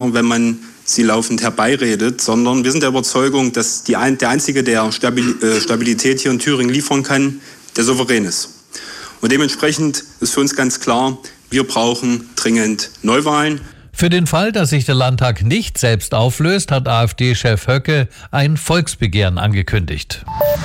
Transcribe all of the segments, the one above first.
machen, wenn man sie laufend herbeiredet, sondern wir sind der Überzeugung, dass der Einzige, der Stabilität hier in Thüringen liefern kann, der Souverän ist. Und dementsprechend ist für uns ganz klar, wir brauchen dringend Neuwahlen. Für den Fall, dass sich der Landtag nicht selbst auflöst, hat AfD-Chef Höcke ein Volksbegehren angekündigt.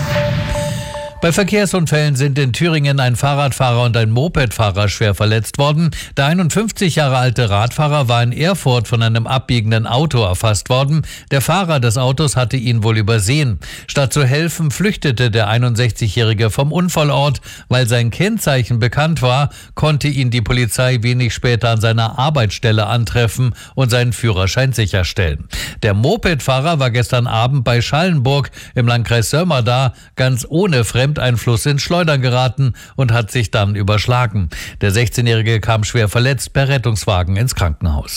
Bei Verkehrsunfällen sind in Thüringen ein Fahrradfahrer und ein Mopedfahrer schwer verletzt worden. Der 51 Jahre alte Radfahrer war in Erfurt von einem abbiegenden Auto erfasst worden. Der Fahrer des Autos hatte ihn wohl übersehen. Statt zu helfen, flüchtete der 61-Jährige vom Unfallort. Weil sein Kennzeichen bekannt war, konnte ihn die Polizei wenig später an seiner Arbeitsstelle antreffen und seinen Führerschein sicherstellen. Der Mopedfahrer war gestern Abend bei Schallenburg im Landkreis Sömmerda ganz ohne Fremdeinfluss ins Schleudern geraten und hat sich dann überschlagen. Der 16-Jährige kam schwer verletzt per Rettungswagen ins Krankenhaus.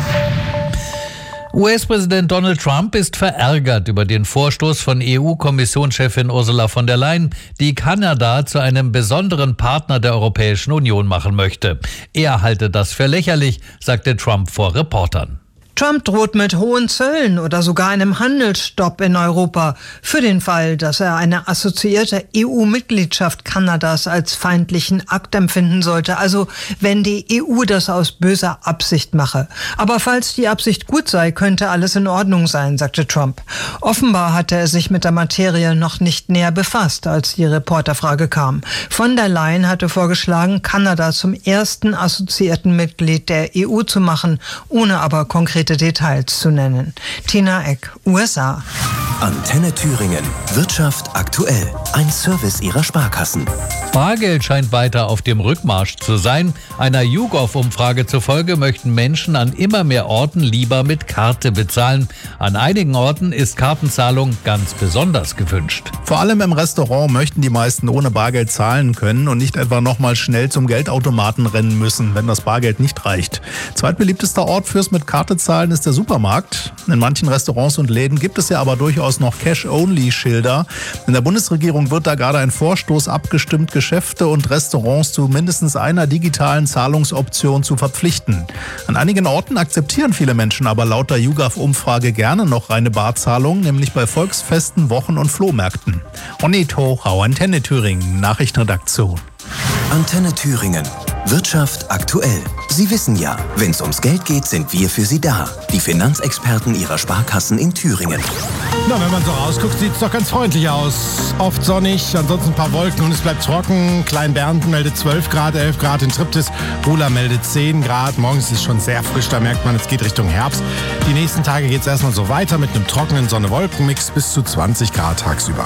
US-Präsident Donald Trump ist verärgert über den Vorstoß von EU-Kommissionschefin Ursula von der Leyen, die Kanada zu einem besonderen Partner der Europäischen Union machen möchte. Er halte das für lächerlich, sagte Trump vor Reportern. Trump droht mit hohen Zöllen oder sogar einem Handelsstopp in Europa für den Fall, dass er eine assoziierte EU-Mitgliedschaft Kanadas als feindlichen Akt empfinden sollte. Also wenn die EU das aus böser Absicht mache. Aber falls die Absicht gut sei, könnte alles in Ordnung sein, sagte Trump. Offenbar hatte er sich mit der Materie noch nicht näher befasst, als die Reporterfrage kam. Von der Leyen hatte vorgeschlagen, Kanada zum ersten assoziierten Mitglied der EU zu machen, ohne aber konkrete Details zu nennen. Tina Eck, USA. Antenne Thüringen. Wirtschaft aktuell. Ein Service Ihrer Sparkassen. Bargeld scheint weiter auf dem Rückmarsch zu sein. Einer YouGov-Umfrage zufolge möchten Menschen an immer mehr Orten lieber mit Karte bezahlen. An einigen Orten ist Kartenzahlung ganz besonders gewünscht. Vor allem im Restaurant möchten die meisten ohne Bargeld zahlen können und nicht etwa nochmal schnell zum Geldautomaten rennen müssen, wenn das Bargeld nicht reicht. Zweitbeliebtester Ort fürs mit Karte zahlen ist der Supermarkt. In manchen Restaurants und Läden gibt es ja aber durchaus noch Cash-Only-Schilder. In der Bundesregierung wird da gerade ein Vorstoß abgestimmt, Geschäfte und Restaurants zu mindestens einer digitalen Zahlungsoption zu verpflichten. An einigen Orten akzeptieren viele Menschen aber laut der YouGov-Umfrage gerne noch reine Barzahlung, nämlich bei Volksfesten, Wochen- und Flohmärkten. Onni Tochau, Antenne Thüringen, Nachrichtenredaktion. Antenne Thüringen. Wirtschaft aktuell. Sie wissen ja, wenn es ums Geld geht, sind wir für Sie da. Die Finanzexperten Ihrer Sparkassen in Thüringen. Na, wenn man so rausguckt, sieht es doch ganz freundlich aus. Oft sonnig, ansonsten ein paar Wolken und es bleibt trocken. Klein-Bernten meldet 12 Grad, 11 Grad in Triptis. Rula meldet 10 Grad. Morgens ist es schon sehr frisch, da merkt man, es geht Richtung Herbst. Die nächsten Tage geht es erstmal so weiter mit einem trockenen Sonne-Wolken-Mix bis zu 20 Grad tagsüber.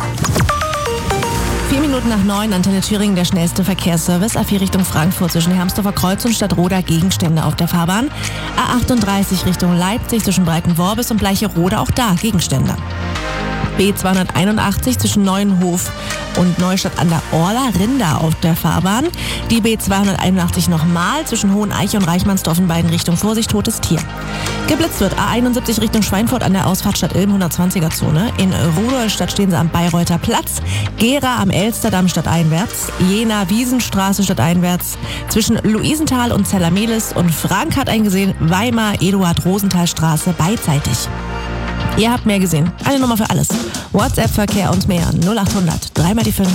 4 Minuten nach 9, Antenne Thüringen, der schnellste Verkehrsservice. A4 Richtung Frankfurt zwischen Hermsdorfer Kreuz und Stadtroda Gegenstände auf der Fahrbahn. A38 Richtung Leipzig zwischen Breitenworbis und Bleicherode, auch da Gegenstände. B281 zwischen Neuenhof und Neustadt an der Orla, Rinder auf der Fahrbahn. Die B281 nochmal zwischen Hoheneiche und Reichmannsdorf in beiden Richtungen. Vorsicht, totes Tier. Geblitzt wird A71 Richtung Schweinfurt an der Ausfahrt Stadt Ilm 120er-Zone. In Rudolstadt stehen sie am Bayreuther Platz. Gera am Elsterdamm stadteinwärts. Jena Wiesenstraße stadteinwärts. Zwischen Luisenthal und Zellermelis. Und Frank hat eingesehen, Weimar Eduard-Rosenthal-Straße beidseitig. Ihr habt mehr gesehen. Eine Nummer für alles. WhatsApp-Verkehr und mehr. 0800 3 mal die 5.